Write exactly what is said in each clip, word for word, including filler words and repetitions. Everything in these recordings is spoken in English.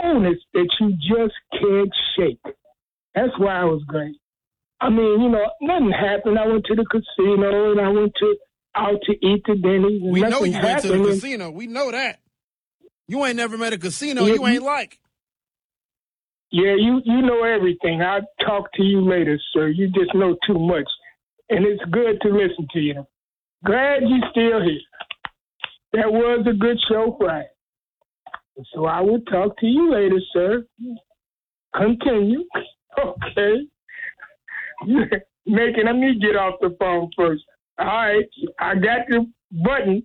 bonus that you just can't shake. That's why it was great. I mean, you know, nothing happened. I went to the casino and I went to out to eat to Denny's. We know you went to the casino. We know that. You ain't never met a casino yeah, you ain't like. Yeah, you, you know everything. I'll talk to you later, sir. You just know too much. And it's good to listen to you. Glad you're still here. That was a good show Friday. So I will talk to you later, sir. Continue. Okay. Making, let me get off the phone first. All right. I got the button.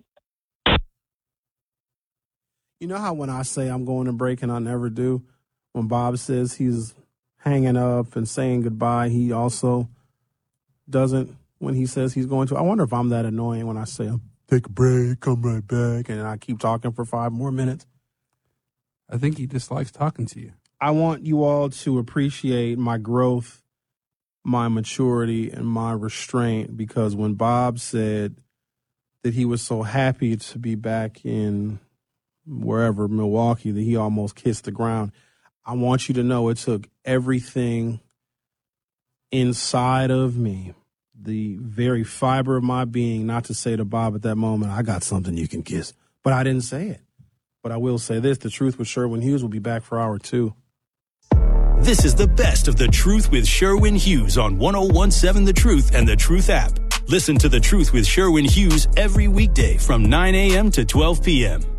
You know how when I say I'm going to break and I never do, when Bob says he's hanging up and saying goodbye, he also doesn't when he says he's going to. I wonder if I'm that annoying when I say, take a break, come right back, and I keep talking for five more minutes. I think he dislikes talking to you. I want you all to appreciate my growth, my maturity, and my restraint, because when Bob said that he was so happy to be back in wherever, Milwaukee, that he almost kissed the ground, I want you to know it took everything inside of me, the very fiber of my being, not to say to Bob at that moment, I got something you can kiss. But I didn't say it. But I will say this, The Truth with Sherwin Hughes will be back for hour two. This is the best of The Truth with Sherwin Hughes on one oh one seven The Truth and The Truth app. Listen to The Truth with Sherwin Hughes every weekday from nine a.m. to twelve p.m.